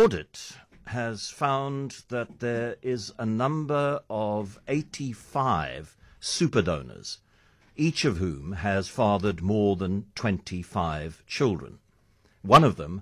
audit has found that there is a number of 85 super donors, each of whom has fathered more than 25 children. One of them,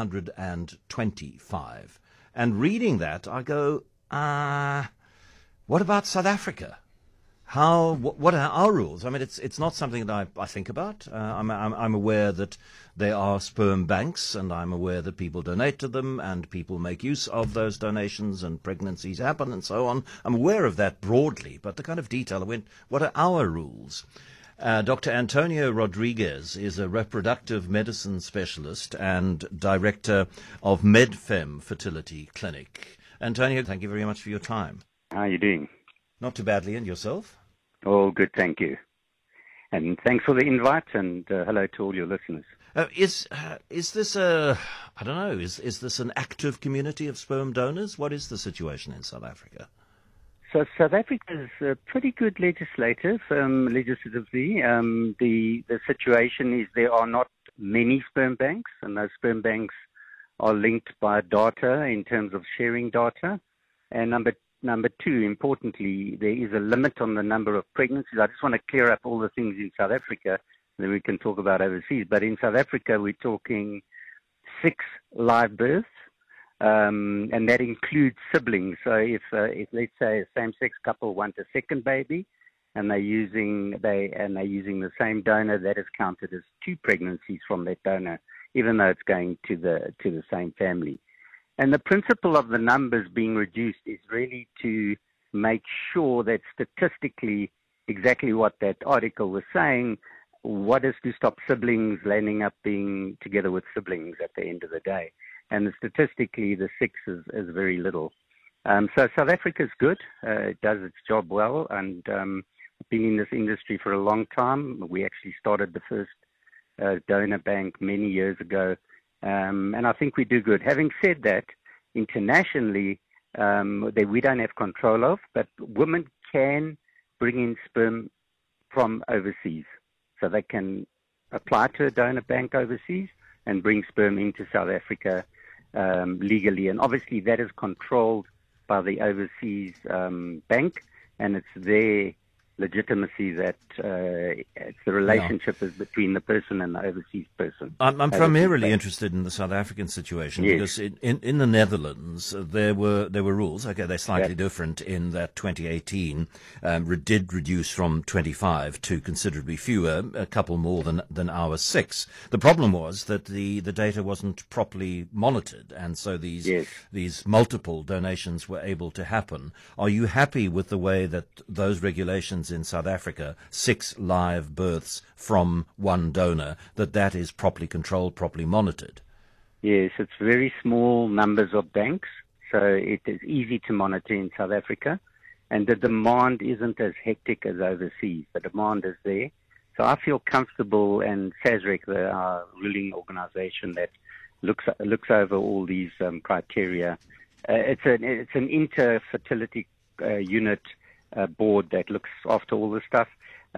125. And reading that, I go, what about South Africa? What are our rules? I mean, it's not something that I think about. I'm aware that there are sperm banks, and I'm aware that people donate to them, and people make use of those donations, and pregnancies happen, and so on. I'm aware of that broadly, but the kind of detail, what are our rules? Dr. Antonio Rodriguez is a reproductive medicine specialist and director of MedFem Fertility Clinic. Antonio, thank you very much for your time. How are you doing? Not too badly, and yourself? All good, thank you. And thanks for the invite, and hello to all your listeners. Is this is this an active community of sperm donors? What is the situation in South Africa? So South Africa is pretty good legislatively. The situation is there are not many sperm banks, and those sperm banks are linked by data in terms of sharing data. And Number two, importantly, there is a limit on the number of pregnancies. I just want to clear up all the things in South Africa, then we can talk about overseas. But in South Africa, we're talking 6 live births, and that includes siblings. So if let's say a same-sex couple want a second baby, and they're using the same donor, that is counted as 2 pregnancies from that donor, even though it's going to the same family. And the principle of the numbers being reduced is really to make sure that statistically, exactly what that article was saying, what is to stop siblings landing up being together with siblings at the end of the day. And statistically, the 6 is very little. So South Africa is good. It does its job well. And I've been in this industry for a long time. We actually started the first donor bank many years ago. And I think we do good. Having said that, internationally, that we don't have control of, but women can bring in sperm from overseas. So they can apply to a donor bank overseas and bring sperm into South Africa legally. And obviously that is controlled by the overseas bank, and it's their legitimacy that it's the relationship is between the person and the overseas person. I'm primarily interested in the South African situation, yes, because in the Netherlands there were rules. Okay, they're slightly different in that 2018 did reduce from 25 to considerably fewer, a couple more than our 6. The problem was that the data wasn't properly monitored, and so these multiple donations were able to happen. Are you happy with the way that those regulations in South Africa, 6 live births from one donor, that is properly controlled, properly monitored? Yes, it's very small numbers of banks, so it is easy to monitor in South Africa, and the demand isn't as hectic as overseas. The demand is there. So I feel comfortable, and SASREC, our ruling organization that looks over all these criteria, it's an inter-fertility unit board that looks after all this stuff.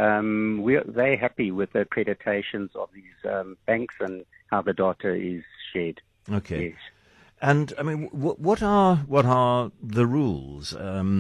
They're happy with the accreditations of these banks and how the data is shared. Okay. Yes. And I mean, what are the rules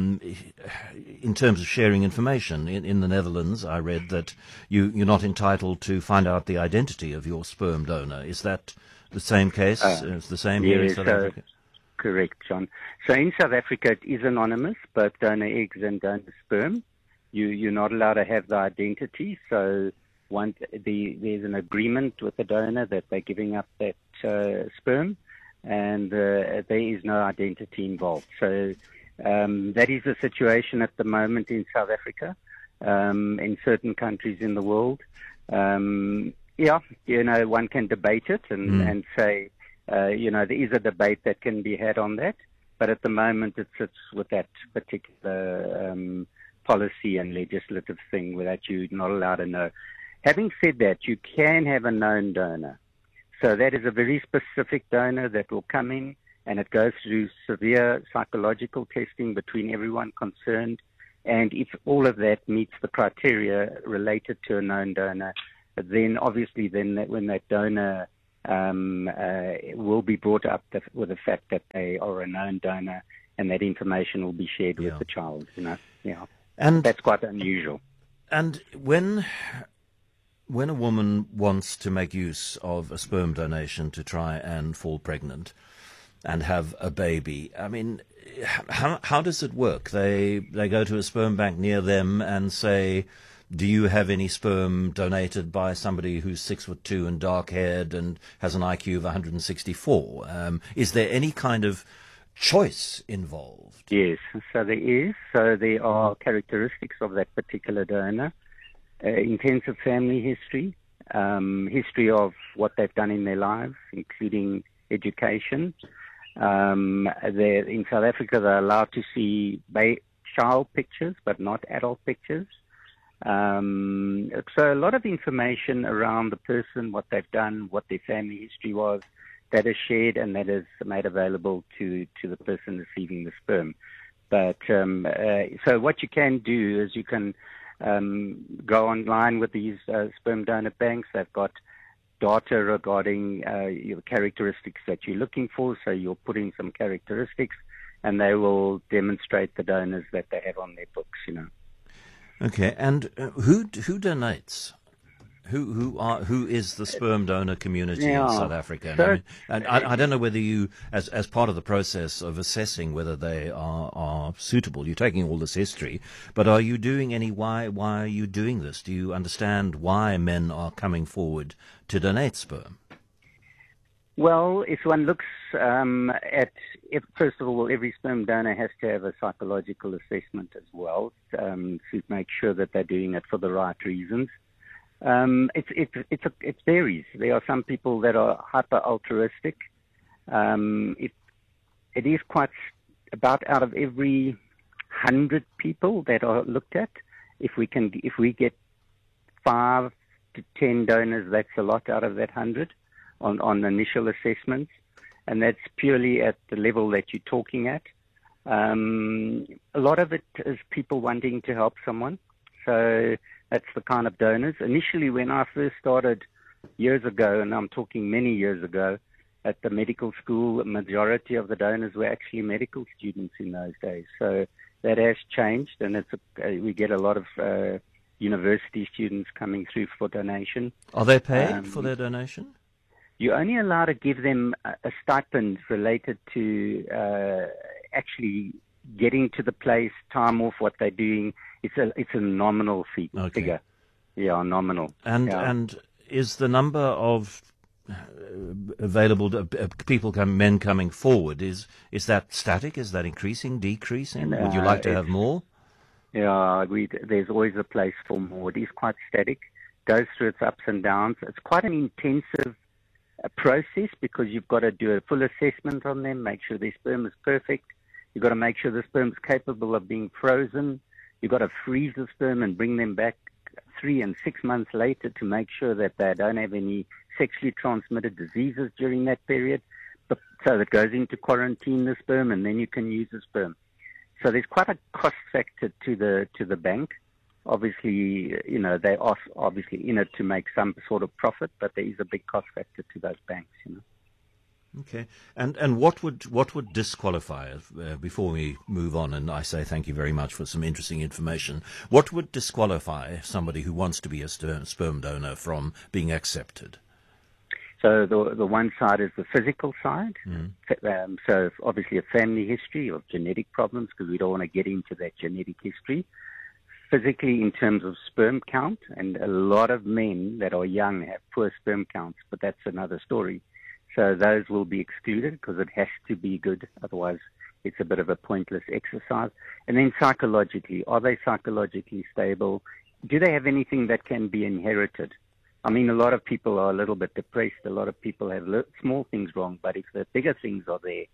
in terms of sharing information? In the Netherlands, I read that you're not entitled to find out the identity of your sperm donor. Is that the same case? It's the same here in South Africa? Correct, John. So in South Africa, it is anonymous, both donor eggs and donor sperm. You're not allowed to have the identity. So there's an agreement with the donor that they're giving up that sperm, and there is no identity involved. So that is the situation at the moment in South Africa, in certain countries in the world. One can debate it and say, there is a debate that can be had on that, but at the moment it sits with that particular policy and legislative thing that you're not allowed to know. Having said that, you can have a known donor. So that is a very specific donor that will come in, and it goes through severe psychological testing between everyone concerned. And if all of that meets the criteria related to a known donor, then obviously when that donor will be brought up with the fact that they are a known donor, and that information will be shared with the child. And that's quite unusual. And when a woman wants to make use of a sperm donation to try and fall pregnant and have a baby, I mean, how does it work? They go to a sperm bank near them and say, do you have any sperm donated by somebody who's 6'2" and dark-haired and has an IQ of 164? Is there any kind of choice involved? Yes, so there is. So there are characteristics of that particular donor. Intensive family history, history of what they've done in their lives, including education. In South Africa, they're allowed to see child pictures, but not adult pictures. So a lot of information around the person, what they've done, what their family history was, that is shared and that is made available to the person receiving the sperm. But so what you can do is you can go online with these sperm donor banks. They've got data regarding your characteristics that you're looking for. So you'll put in some characteristics, and they will demonstrate the donors that they have on their books. Okay, and who donates? Who is the sperm donor community in South Africa? So, I don't know whether you, as part of the process of assessing whether they are suitable, you're taking all this history, but are you doing why are you doing this? Do you understand why men are coming forward to donate sperm? Well, if one looks first of all, every sperm donor has to have a psychological assessment as well to make sure that they're doing it for the right reasons. It varies. There are some people that are hyper altruistic. It is quite about out of every 100 people that are looked at. If we get 5 to 10 donors, that's a lot out of that 100 on initial assessments, and that's purely at the level that you're talking at. A lot of it is people wanting to help someone. So that's the kind of donors. Initially, when I first started years ago, and I'm talking many years ago, at the medical school, the majority of the donors were actually medical students in those days. So that has changed, and we get a lot of university students coming through for donation. Are they paid for their donation? You're only allowed to give them a stipend related to actually getting to the place, time off, what they're doing. It's a nominal figure. Yeah, nominal. And is the number of available men coming forward, is that static? Is that increasing, decreasing? Would you like to have more? Yeah, there's always a place for more. It is quite static, goes through its ups and downs. It's quite an intensive process because you've got to do a full assessment on them, make sure their sperm is perfect. You've got to make sure the sperm is capable of being frozen. You've got to freeze the sperm and bring them back 3 and 6 months later to make sure that they don't have any sexually transmitted diseases during that period. So that goes into quarantine, the sperm, and then you can use the sperm. So there's quite a cost factor to the bank. Obviously, they are obviously in it to make some sort of profit, but there is a big cost factor to those banks. Okay, and what would disqualify before we move on? And I say thank you very much for some interesting information. What would disqualify somebody who wants to be a sperm donor from being accepted? So the one side is the physical side. So obviously a family history of genetic problems, because we don't want to get into that genetic history. Physically, in terms of sperm count, and a lot of men that are young have poor sperm counts, but that's another story. So those will be excluded because it has to be good. Otherwise, it's a bit of a pointless exercise. And then psychologically, are they psychologically stable? Do they have anything that can be inherited? I mean, a lot of people are a little bit depressed. A lot of people have small things wrong. But if the bigger things are there,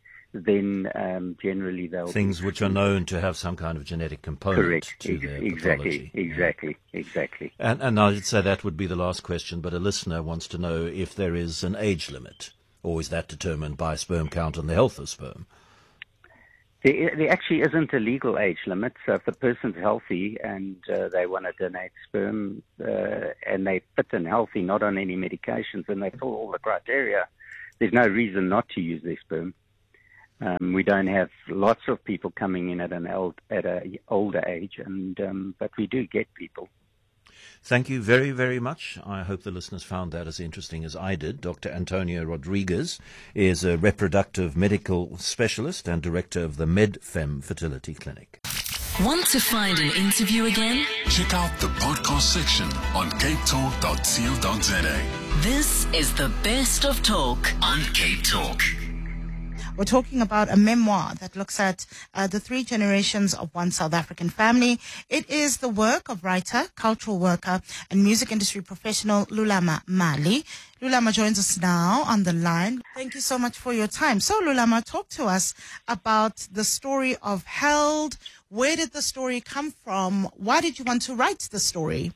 then generally they'll things which are known to have some kind of genetic component to their pathology. Exactly. And I'd say that would be the last question, but a listener wants to know if there is an age limit, or is that determined by sperm count and the health of sperm? There actually isn't a legal age limit. So if the person's healthy and they want to donate sperm and they fit and healthy, not on any medications, and they fill all the criteria, there's no reason not to use their sperm. We don't have lots of people coming in at an older age, but we do get people. Thank you very, very much. I hope the listeners found that as interesting as I did. Dr. Antonio Rodriguez is a reproductive medical specialist and director of the MedFem Fertility Clinic. Want to find an interview again? Check out the podcast section on capetalk.co.za. This is the best of talk on Cape Talk. We're talking about a memoir that looks at the three generations of one South African family. It is the work of writer, cultural worker, and music industry professional Lulama Mali. Lulama joins us now on the line. Thank you so much for your time. So, Lulama, talk to us about the story of Held. Where did the story come from? Why did you want to write the story?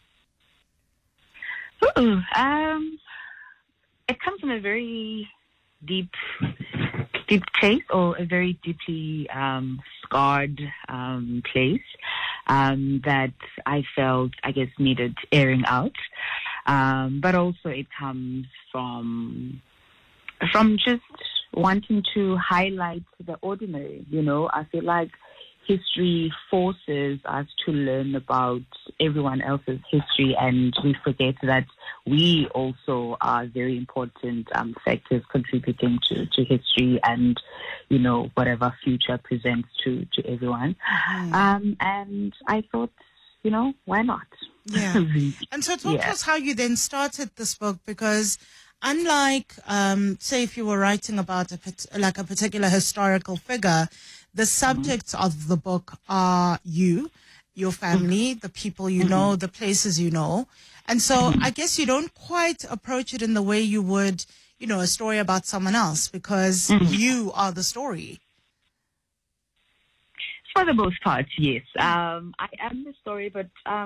It comes from a very deep place, or a very deeply scarred place that I felt, I guess, needed airing out. But also it comes from just wanting to highlight the ordinary. You know, I feel like history forces us to learn about everyone else's history, and we forget that we also are very important factors contributing to history and, you know, whatever future presents to everyone. And I thought, you know, why not? Yeah. And so talk to us how you then started this book, because unlike, say, if you were writing about a particular historical figure, the subjects of the book are you, your family, the people you know, the places you know. And so I guess you don't quite approach it in the way you would, you know, a story about someone else, because you are the story. For the most part, yes. I am the story, but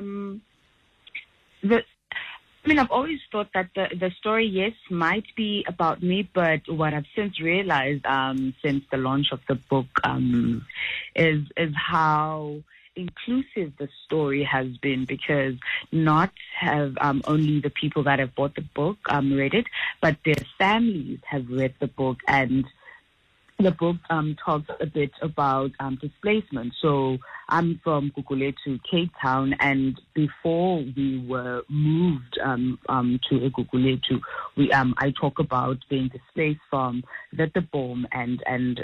I've always thought that the story, yes, might be about me, but what I've since realized since the launch of the book is how inclusive the story has been, because not have only the people that have bought the book read it, but their families have read the book, and the book talks a bit about displacement. So I'm from Gugulethu to Cape Town, and before we were moved to Gugulethu, I talk about being displaced from the Boom and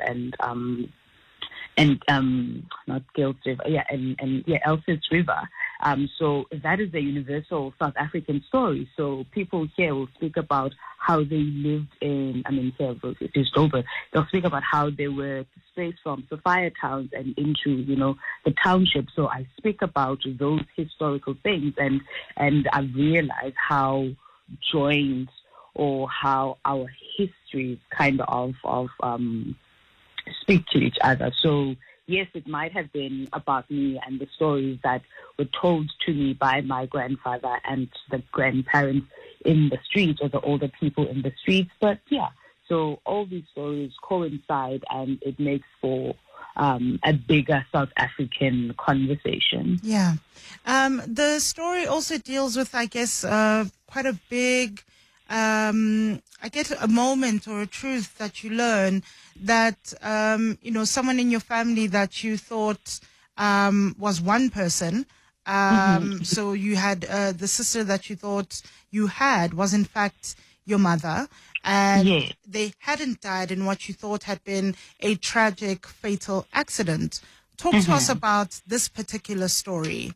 not Gills River, Elsits River. So that is a universal South African story. So people here will speak about how they lived in, they'll speak about how they were displaced from Sophia towns and into, you know, the township. So I speak about those historical things, and I've realized how joined, or how our histories kind of speak to each other. So yes, it might have been about me and the stories that were told to me by my grandfather and the grandparents in the streets, or the older people in the streets. But yeah, so all these stories coincide, and it makes for a bigger South African conversation. Yeah. The story also deals with, I guess, quite a big, I get a moment or a truth that you learn that, someone in your family that you thought was one person. So you had the sister that you thought you had was in fact your mother, and they hadn't died in what you thought had been a tragic, fatal accident. Talk to us about this particular story.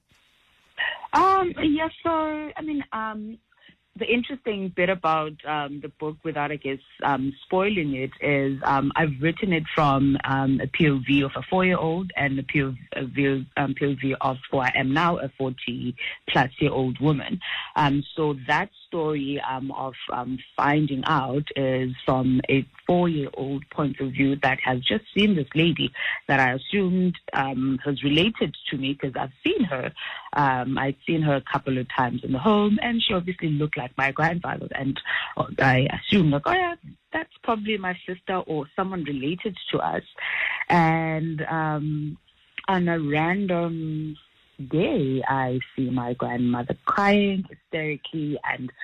The interesting bit about the book, without, I guess, spoiling it, is I've written it from a POV of a 4-year-old and a POV of who I am now, a 40-plus-year-old woman. So that story of finding out is from a 4-year-old point of view that has just seen this lady that I assumed was related to me, because I've seen her. I'd seen her a couple of times in the home, and she obviously looked like my grandfather, and I assumed, like, oh yeah, that's probably my sister or someone related to us. And on a random day, I see my grandmother crying hysterically,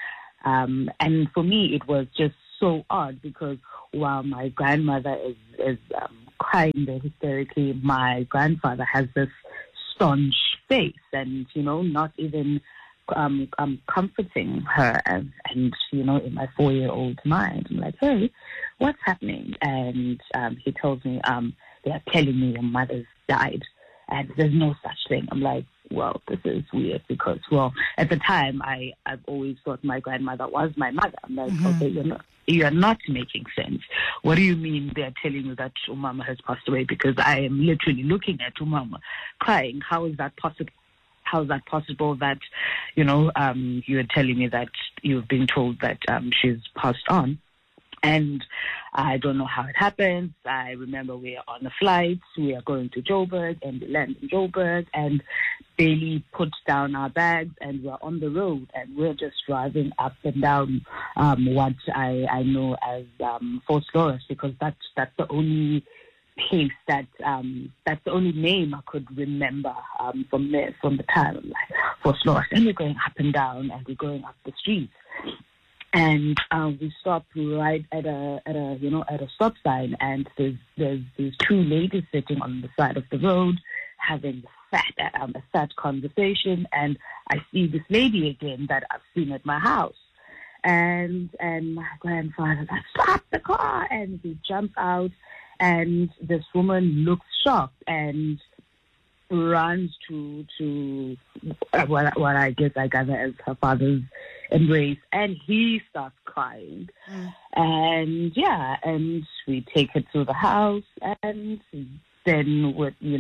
and for me, it was just so odd because while my grandmother is crying there hysterically, my grandfather has this staunch face, and not even comforting her. And in my 4-year-old mind, I'm like, hey, what's happening? And he tells me, they are telling me your mother's died. And there's no such thing. I'm like, well, this is weird because, well, at the time, I've always thought my grandmother was my mother. I'm like, okay, you're not making sense. What do you mean they're telling you that Umama has passed away? Because I am literally looking at Umama crying. How is that possible? How is that possible that, you are telling me that you've been told that she's passed on? And I don't know how it happens. I remember we are on a flight. We are going to Joburg, and we land in Joburg, and Bailey puts down our bags, and we're on the road, and we're just driving up and down what I know as Fort Loris, because that's the only place that's the only name I could remember from the time. I'm like, Fort Loris, and we're going up and down, and we're going up the streets. And we stopped right at a stop sign, and there's these two ladies sitting on the side of the road having a sad conversation. And I see this lady again that I've seen at my house, and my grandfather like, stop the car, and he jumps out, and this woman looks shocked and runs to what I guess I gather as her father's embrace, and he starts crying. And we take her to the house, and then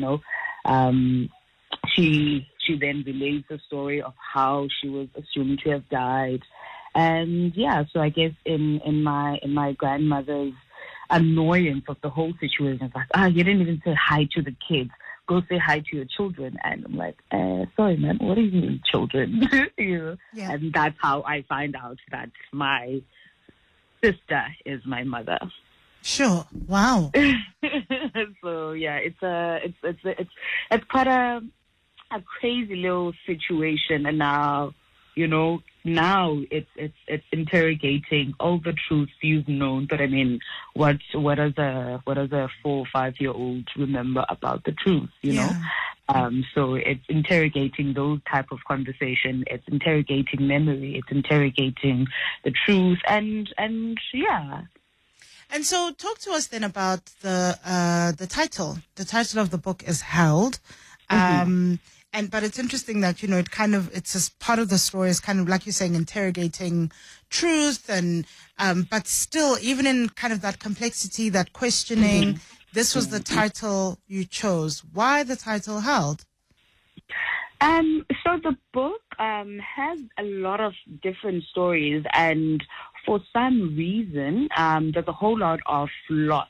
she then relays the story of how she was assumed to have died. And so I guess in my grandmother's annoyance of the whole situation, it's like, you didn't even say hi to the kids. Go say hi to your children. And I'm like, sorry, man, what do you mean, children? And that's how I find out that my sister is my mother. Sure. Wow. So it's quite a crazy little situation, and now it's interrogating all the truths you've known. But I mean, what does a 4 or 5-year-old remember about the truth? You know. So it's interrogating those type of conversation. It's interrogating memory. It's interrogating the truth, and yeah. And so, talk to us then about the title. The title of the book is Held. But it's interesting that, it's as part of the story is kind of, like you're saying, interrogating truth but still, even in kind of that complexity, that questioning, this was the title you chose. Why the title Held? So the book has a lot of different stories, and for some reason, there's a whole lot of loss.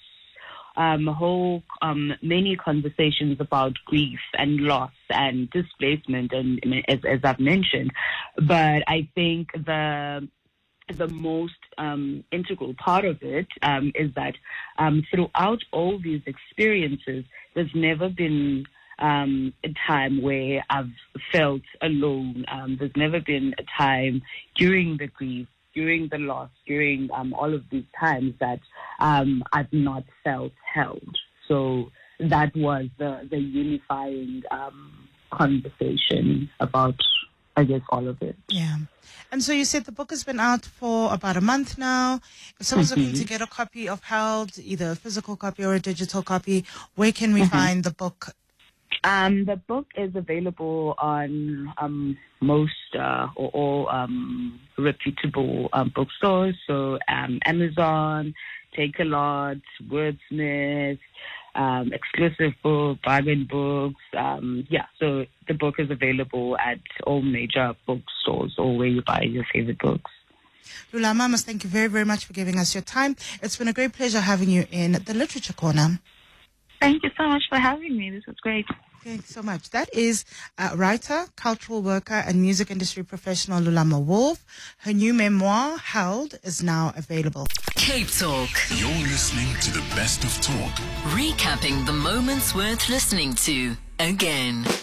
Many conversations about grief and loss and displacement, and as I've mentioned. But I think the most integral part of it is that throughout all these experiences, there's never been a time where I've felt alone. There's never been a time during the grief, during the loss, during all of these times that I've not felt held. So that was the unifying conversation about, I guess, all of it. Yeah. And so you said the book has been out for about a month now. If someone's looking to get a copy of Held, either a physical copy or a digital copy, where can we find the book? The book is available on most or all reputable bookstores. So Amazon, Take-A-Lot, Wordsmith, Exclusive Book, Bargain Books. So the book is available at all major bookstores or where you buy your favorite books. Lulama, I must thank you very, very much for giving us your time. It's been a great pleasure having you in the Literature Corner. Thank you so much for having me. This was great. Thanks so much. That is writer, cultural worker, and music industry professional Lulama Wolf. Her new memoir, Held, is now available. Cape Talk, You're listening to the best of talk. recapping the moments worth listening to again.